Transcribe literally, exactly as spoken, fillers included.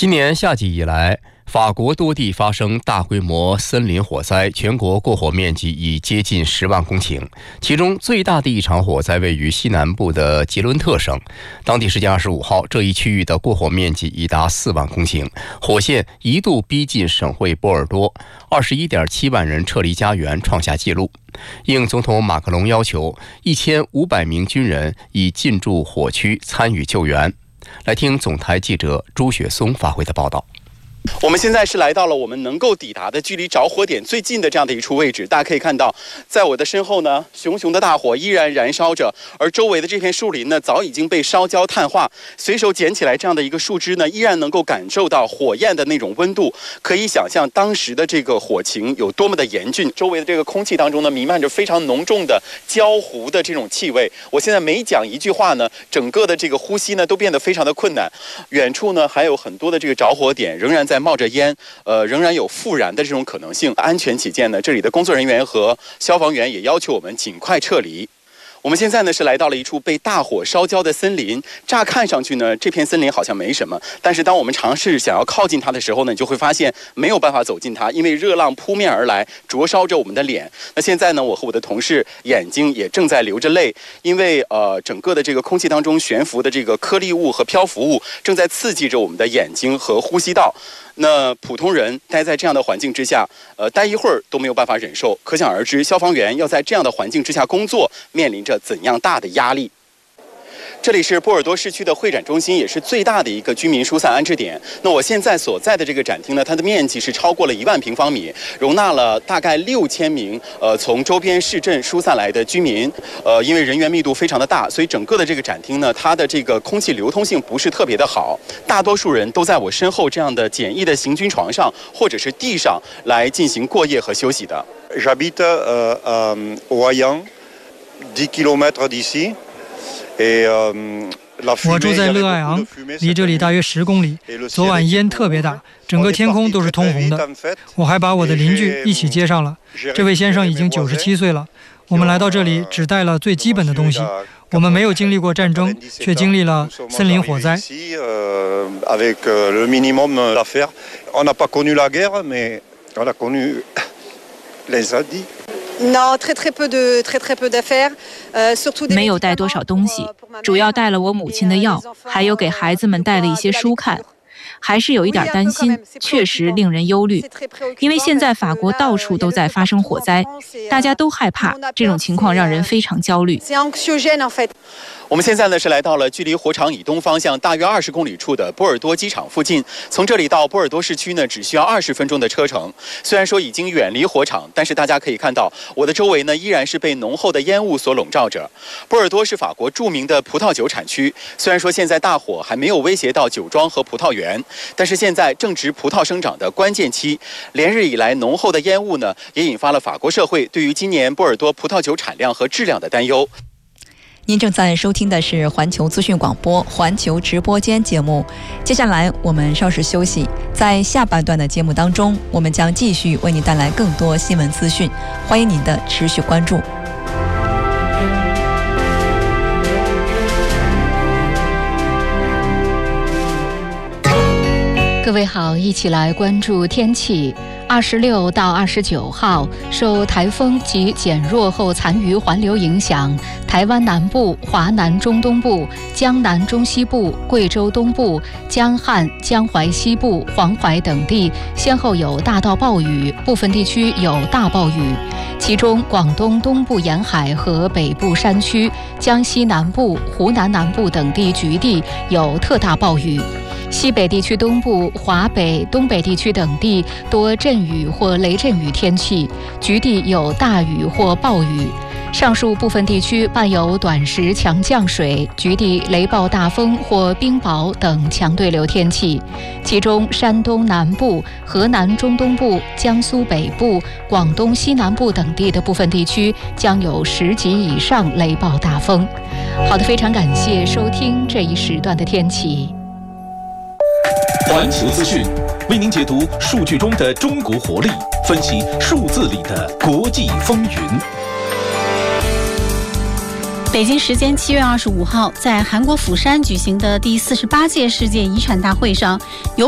今年夏季以来，法国多地发生大规模森林火灾，全国过火面积已接近十万公顷。其中最大的一场火灾位于西南部的吉伦特省，当地时间二十五号，这一区域的过火面积已达四万公顷，火线一度逼近省会波尔多，二十一点七万人撤离家园，创下纪录。应总统马克龙要求，一千五百名军人已进驻火区参与救援。来听总台记者朱雪松发回的报道。 我们现在是来到了我们能够抵达的距离着火点最近的这样的一处位置，大家可以看到，在我的身后呢，熊熊的大火依然燃烧着，而周围的这片树林呢，早已经被烧焦碳化。随手捡起来这样的一个树枝呢，依然能够感受到火焰的那种温度，可以想象当时的这个火情有多么的严峻。周围的这个空气当中呢，弥漫着非常浓重的焦糊的这种气味。我现在每讲一句话呢，整个的这个呼吸呢都变得非常的困难。远处呢还有很多的这个着火点，仍然在冒着烟，呃，仍然有复燃的这种可能性。安全起见呢，这里的工作人员和消防员也要求我们尽快撤离。我们现在呢是来到了一处被大火烧焦的森林，乍看上去呢，这片森林好像没什么，但是当我们尝试想要靠近它的时候呢，你就会发现没有办法走近它，因为热浪扑面而来，灼烧着我们的脸。那现在呢，我和我的同事眼睛也正在流着泪，因为呃，整个的这个空气当中悬浮的这个颗粒物和漂浮物正在刺激着我们的眼睛和呼吸道。那普通人待在这样的环境之下，呃，待一会儿都没有办法忍受，可想而知，消防员要在这样的环境之下工作，面临着怎样大的压力。这里是波尔多市区的会展中心，也是最大的一个居民疏散安置点。那我现在所在的这个展厅呢，它的面积是超过了一万平方米，容纳了大概六千名呃从周边市镇疏散来的居民。呃，因为人员密度非常的大，所以整个的这个展厅呢，它的这个空气流通性不是特别的好。大多数人都在我身后这样的简易的行军床上或者是地上来进行过夜和休息的。 J'habite euh, à Royan, dix kilomètres d'ici. 我住在勒艾昂，离这里大约十公里。昨晚烟特别大，整个天空都是通红的。我还把我的邻居一起接上了。这位先生已经九十七岁了。我们来到这里只带了最基本的东西。我们没有经历过战争，却经历了森林火灾。 没有带多少东西，主要带了我母亲的药，还有给孩子们带了一些书看。还是有一点担心，确实令人忧虑，因为现在法国到处都在发生火灾，大家都害怕，这种情况让人非常焦虑。 我们现在呢是来到了距离火场以东方向大约二十公里处的波尔多机场附近，从这里到波尔多市区呢只需要二十分钟的车程。虽然说已经远离火场，但是大家可以看到，我的周围呢依然是被浓厚的烟雾所笼罩着。波尔多是法国著名的葡萄酒产区，虽然说现在大火还没有威胁到酒庄和葡萄园，但是现在正值葡萄生长的关键期，连日以来浓厚的烟雾呢也引发了法国社会对于今年波尔多葡萄酒产量和质量的担忧。 您正在收听的是环球资讯广播环球直播间节目，接下来我们稍事休息，在下半段的节目当中，我们将继续为您带来更多新闻资讯，欢迎您的持续关注。 各位好，一起来关注天气。二十六到二十九号，受台风及减弱后残余环流影响，台湾南部、华南中东部、江南中西部、贵州东部、江汉、江淮西部、黄淮等地先后有大到暴雨，部分地区有大暴雨。其中，广东东部沿海和北部山区、江西南部、湖南南部等地局地有特大暴雨。西北地区东部、华北、东北地区等地多阵雨或雷阵雨天气，局地有大雨或暴雨。上述部分地区伴有短时强降水，局地雷暴大风或冰雹等强对流天气。其中，山东南部、河南中东部、江苏北部、广东西南部等地的部分地区将有十级以上雷暴大风。好的，非常感谢收听这一时段的天气。 环球资讯为您解读数据中的中国活力，分析数字里的国际风云。 北京时间七月二十五号，在韩国釜山举行的第四十八届世界遗产大会上，由